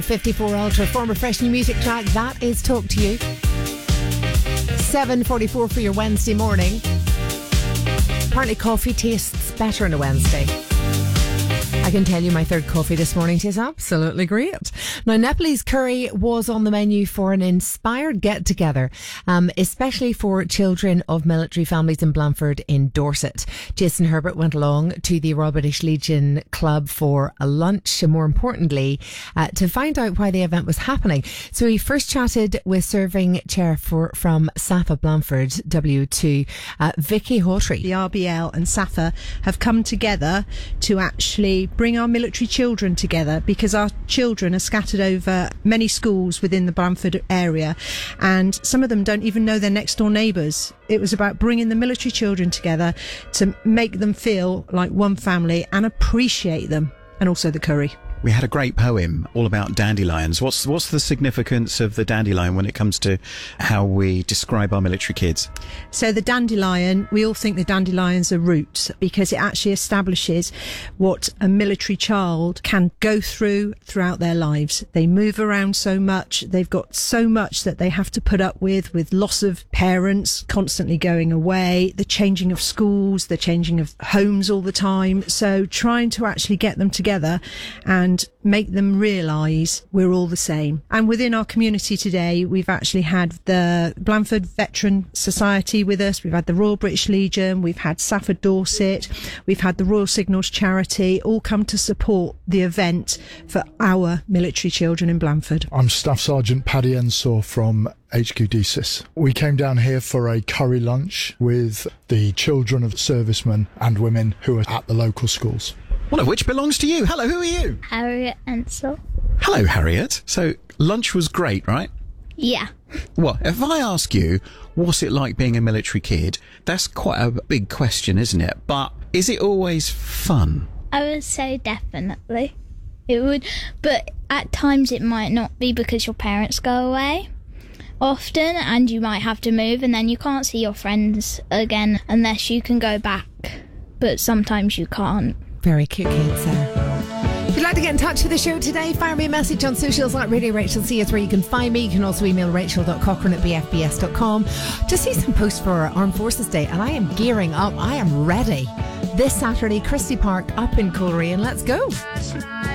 54 Ultra, former Fresh New Music track. That is Talk to You. 7:44 for your Wednesday morning. Apparently coffee tastes better on a Wednesday. I can tell you my third coffee this morning tastes absolutely great. Now, Nepalese curry was on the menu for an inspired get-together, especially for children of military families in Blandford in Dorset. Jason Herbert went along to the Royal British Legion Club for a lunch, and more importantly, to find out why the event was happening. So he first chatted with serving chair from SAFA Blandford W2, Vicky Hawtrey. The RBL and SAFA have come together to actually bring our military children together, because our children are scattered over many schools within the Blandford area, and some of them don't even know their next door neighbours. It was about bringing the military children together to make them feel like one family and appreciate them, and also the curry. We had a great poem all about dandelions. What's the significance of the dandelion when it comes to how we describe our military kids? So the dandelion, we all think the dandelion's a root, because it actually establishes what a military child can go throughout their lives. They move around so much. They've got so much that they have to put up with loss of parents constantly going away, the changing of schools, the changing of homes all the time. So trying to actually get them together and make them realise we're all the same. And within our community today, we've actually had the Blandford Veteran Society with us, we've had the Royal British Legion, we've had SAFA Dorset, we've had the Royal Signals Charity, all come to support the event for our military children in Blandford. I'm Staff Sergeant Paddy Ensor from HQ DSIS. We came down here for a curry lunch with the children of servicemen and women who are at the local schools. One of which belongs to you. Hello, who are you? Harriet Ensor. Hello, Harriet. So, lunch was great, right? Yeah. Well, if I ask you, what's it like being a military kid? That's quite a big question, isn't it? But is it always fun? I would say definitely. It would, but at times it might not be, because your parents go away often and you might have to move, and then you can't see your friends again unless you can go back. But sometimes you can't. Very cute kids there. If you'd like to get in touch with the show today, fire me a message on socials at Radio Rachel C is where you can find me. You can also email rachel.cochran@bfbs.com to see some posts for Armed Forces Day. And I am gearing up. I am ready. This Saturday, Christie Park up in Coleraine. Let's go.